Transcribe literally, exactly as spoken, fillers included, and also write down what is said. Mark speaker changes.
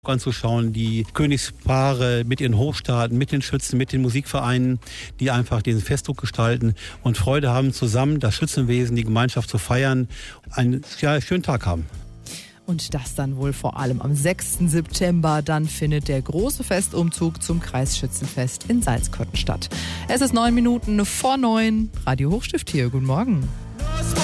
Speaker 1: anzuschauen, die Königspaare mit ihren Hofstaaten, mit den Schützen, mit den Musikvereinen, die einfach diesen Festdruck gestalten und Freude haben, zusammen das Schützenwesen, die Gemeinschaft zu feiern, einen ja, schönen Tag haben.
Speaker 2: Und das dann wohl vor allem am sechsten September. Dann findet der große Festumzug zum Kreisschützenfest in Salzkotten statt. Es ist neun Minuten vor neun. Radio Hochstift hier. Guten Morgen.